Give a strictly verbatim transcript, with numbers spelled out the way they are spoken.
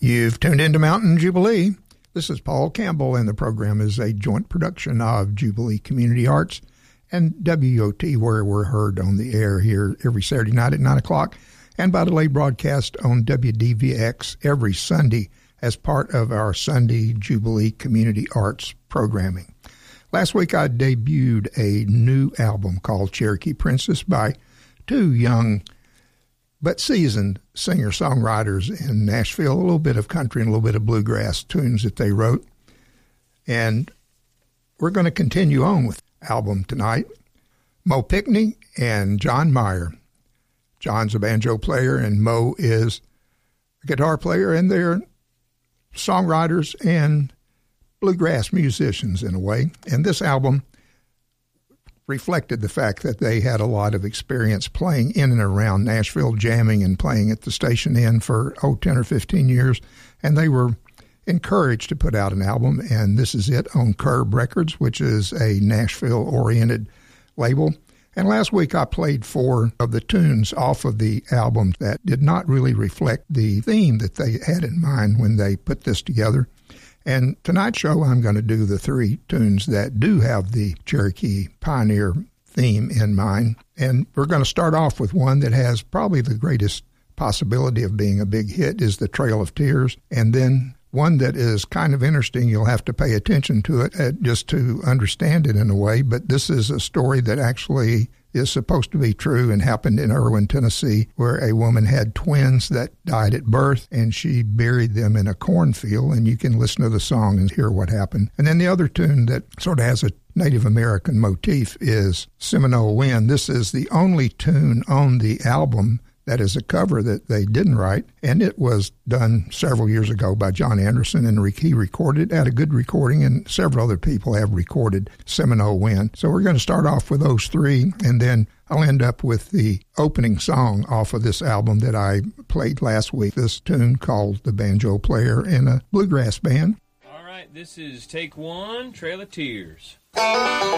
You've tuned into Mountain Jubilee. This is Paul Campbell, and the program is a joint production of Jubilee Community Arts and W O T, where we're heard on the air here every Saturday night at nine o'clock, and by delay broadcast on W D V X every Sunday as part of our Sunday Jubilee Community Arts programming. Last week I debuted a new album called Cherokee Princess by two young but seasoned singer-songwriters in Nashville, a little bit of country and a little bit of bluegrass tunes that they wrote. And we're going to continue on with the album tonight. Mo Pickney and John Meyer. John's a banjo player and Mo is a guitar player, and they're songwriters and bluegrass musicians in a way. And this album reflected the fact that they had a lot of experience playing in and around Nashville, jamming and playing at the Station Inn for, oh, ten or fifteen years. And they were encouraged to put out an album, and this is it on Curb Records, which is a Nashville-oriented label. And last week I played four of the tunes off of the album that did not really reflect the theme that they had in mind when they put this together. And tonight's show, I'm going to do the three tunes that do have the Cherokee Pioneer theme in mind. And we're going to start off with one that has probably the greatest possibility of being a big hit, is The Trail of Tears. And then one that is kind of interesting, you'll have to pay attention to it uh, just to understand it in a way. But this is a story that actually is supposed to be true and happened in Erwin, Tennessee, where a woman had twins that died at birth, and she buried them in a cornfield, and you can listen to the song and hear what happened. And then the other tune that sort of has a Native American motif is Seminole Wind. This is the only tune on the album that is a cover that they didn't write, and it was done several years ago by John Anderson, and he recorded, had a good recording, and several other people have recorded Seminole Wind. So we're going to start off with those three, and then I'll end up with the opening song off of this album that I played last week, this tune called The Banjo Player in a Bluegrass Band. All right, this is Take One, Trail of Tears.